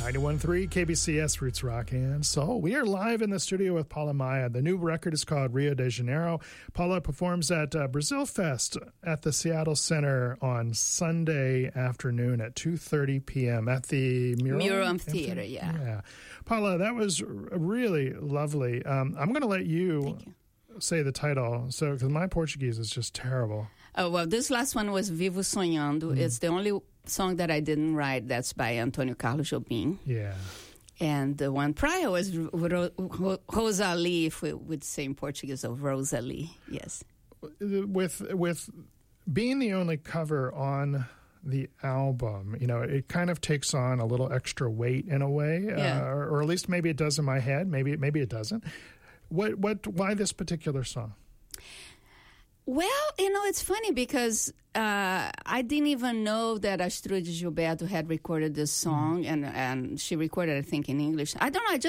91.3 KBCS Roots Rock and Soul. We are live in the studio with Paula Maia. The new record is called Rio de Janeiro. Paula performs at Brazil Fest at the Seattle Center on Sunday afternoon at 2:30 p.m. at the Muro Amphitheater, yeah. Paula, that was really lovely. I'm going to let you say the title, because my Portuguese is just terrible. Oh, well, this last one was Vivo Sonhando. It's the only song that I didn't write. That's by Antônio Carlos Jobim. Yeah. And the one prior was Rosalie, if we would say in Portuguese, of Rosalie, yes. With being the only cover on the album, it kind of takes on a little extra weight in a way, or at least maybe it does in my head. Maybe it doesn't. Why this particular song? Well, it's funny because I didn't even know that Astrud Gilberto had recorded this song, and she recorded, I think, in English. I don't know.